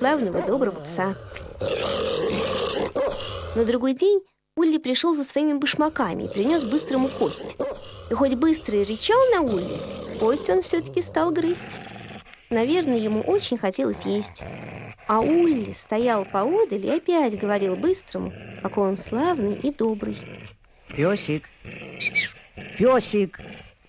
славного доброго пса. На другой день Улли пришел за своими башмаками и принес Быстрому кость. И хоть Быстрый рычал на Улли, кость он все-таки стал грызть. Наверное, ему очень хотелось есть. А Улли стоял поодаль и опять говорил Быстрому, какой он славный и добрый. Песик, песик,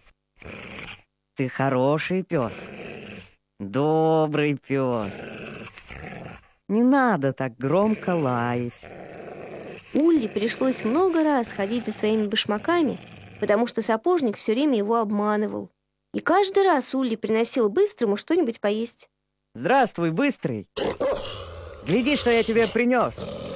ты хороший пес, добрый пес. Не надо так громко лаять. Улли пришлось много раз ходить за своими башмаками, потому что сапожник все время его обманывал. И каждый раз Улли приносил Быстрому что-нибудь поесть. Здравствуй, Быстрый. Гляди, что я тебе принес.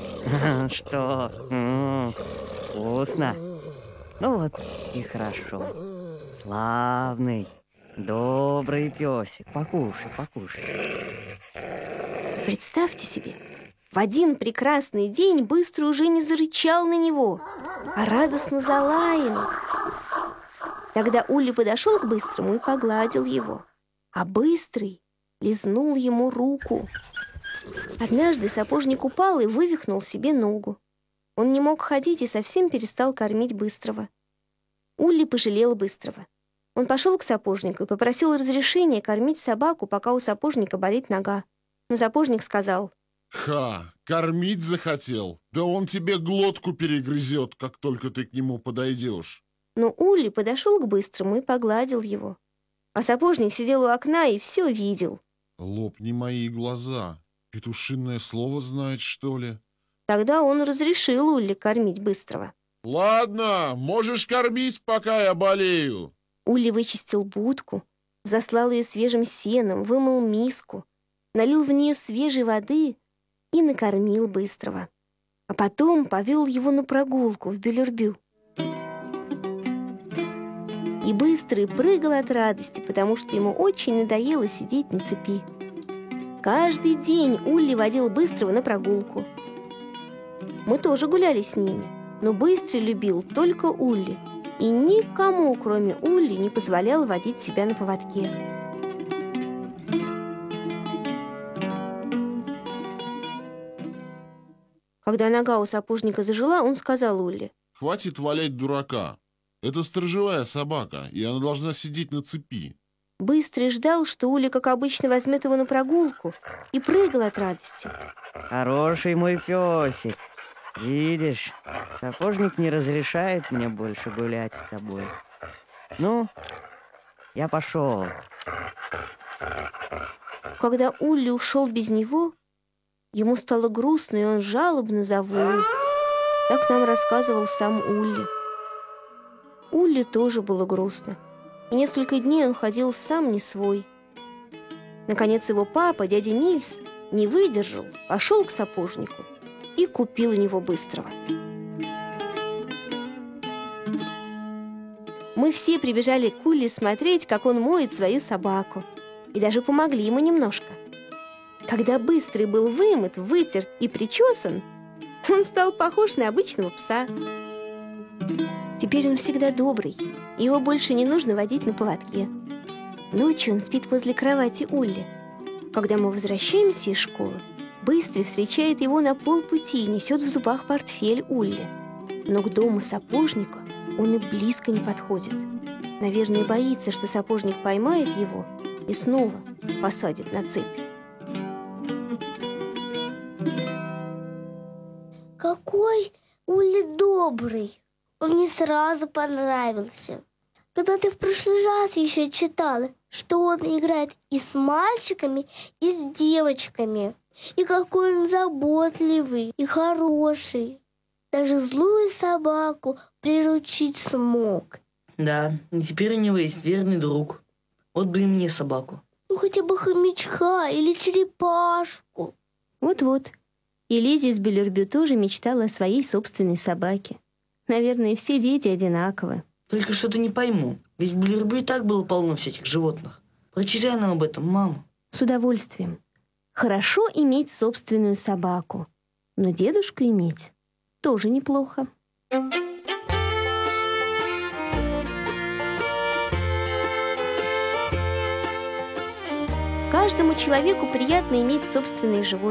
Что? Вкусно. Ну вот и хорошо. Славный, добрый песик. Покушай, покушай. Представьте себе, в один прекрасный день Быстрый уже не зарычал на него, а радостно залаял. Тогда Улли подошел к Быстрому и погладил его, а Быстрый лизнул ему руку. Однажды сапожник упал и вывихнул себе ногу. Он не мог ходить и совсем перестал кормить Быстрого. Улли пожалел Быстрого. Он пошел к сапожнику и попросил разрешения кормить собаку, пока у сапожника болит нога. Но сапожник сказал: кормить захотел? Да он тебе глотку перегрызет, как только ты к нему подойдешь. Но Улли подошел к Быстрому и погладил его. А сапожник сидел у окна и все видел. Лопни мои глаза. Петушиное слово знает, что ли? Тогда он разрешил Улли кормить Быстрого. Ладно, можешь кормить, пока я болею. Улли вычистил будку, заслал ее свежим сеном, вымыл миску, налил в нее свежей воды и накормил Быстрого. А потом повел его на прогулку в Белюрбю. И Быстрый прыгал от радости, потому что ему очень надоело сидеть на цепи. Каждый день Улли водил Быстрого на прогулку. Мы тоже гуляли с ними, но Быстрый любил только Улли и никому, кроме Улли, не позволял водить себя на поводке. Когда нога у сапожника зажила, он сказал Улли: «Хватит валять дурака. Это сторожевая собака, и она должна сидеть на цепи». Быстрый ждал, что Улли, как обычно, возьмет его на прогулку, и прыгал от радости. Хороший мой песик. Видишь, сапожник не разрешает мне больше гулять с тобой. Ну, я пошел. Когда Улли ушел без него, ему стало грустно, и он жалобно завыл. Так нам рассказывал сам Улли. Улли тоже было грустно, и несколько дней он ходил сам не свой. Наконец его папа, дядя Нильс, не выдержал, пошел к сапожнику и купил у него Быстрого. Мы все прибежали к Улли смотреть, как он моет свою собаку, и даже помогли ему немножко. Когда Быстрый был вымыт, вытерт и причесан, он стал похож на обычного пса. Теперь он всегда добрый, и его больше не нужно водить на поводке. Ночью он спит возле кровати Улли. Когда мы возвращаемся из школы, Быстрый встречает его на полпути и несет в зубах портфель Улли. Но к дому сапожника он и близко не подходит. Наверное, боится, что сапожник поймает его и снова посадит на цепь. Какой Улли добрый! Он мне сразу понравился. Когда ты в прошлый раз еще читала, что он играет и с мальчиками, и с девочками. И какой он заботливый и хороший. Даже злую собаку приручить смог. Да, и теперь у него есть верный друг. Отдай мне собаку. Ну хотя бы хомячка или черепашку. Вот-вот. И Лиззи из Белюрбю тоже мечтала о своей собственной собаке. Наверное, все дети одинаковы. Только что-то не пойму. Ведь в Белюрбю и так было полно всяких животных. Прочитай нам об этом, мама. С удовольствием. Хорошо иметь собственную собаку, но дедушку иметь тоже неплохо. Каждому человеку приятно иметь собственные животные.